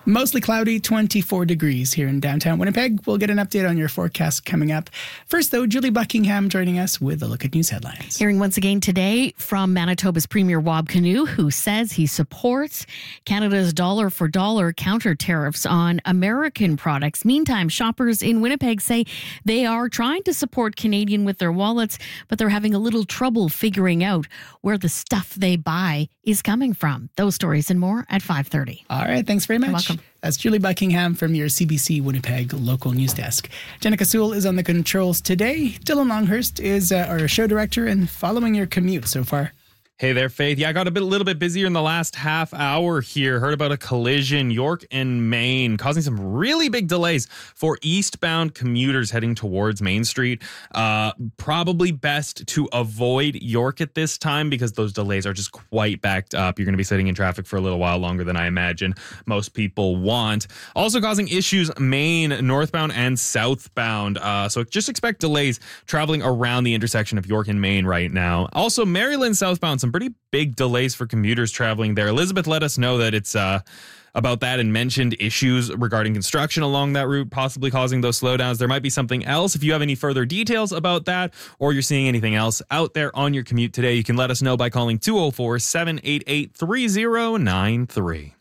Mostly cloudy, 24 degrees here in downtown Winnipeg. We'll get an update on your forecast coming up. First, though, Julie Buckingham joining us with a look at news headlines. Hearing once again today from Manitoba's Premier Wab Kinew, who says he supports Canada's dollar-for-dollar counter tariffs on American products. Meantime, shoppers in Winnipeg say they are trying to support Canadian with their wallets, but they're having a little trouble figuring out where the stuff they buy is coming from. Those stories and more at 5:30. All right, thanks very much. You're welcome. That's Julie Buckingham from your CBC Winnipeg local news desk. Jenica Sewell is on the controls today. Dylan Longhurst is our show director and following your commute so far. Hey there, Faith. Yeah, I got a little bit busier in the last half hour here. Heard about a collision, York and Main, causing some really big delays for eastbound commuters heading towards Main Street. Probably best to avoid York at this time because those delays are just quite backed up. You're going to be sitting in traffic for a little while longer than I imagine most people want. Also causing issues, Main, northbound and southbound. So just expect delays traveling around the intersection of York and Main right now. Also, Maryland southbound, some pretty big delays for commuters traveling there. Elizabeth let us know that it's about that and mentioned issues regarding construction along that route, possibly causing those slowdowns. There might be something else. If you have any further details about that or you're seeing anything else out there on your commute today, you can let us know by calling 204-788-3093.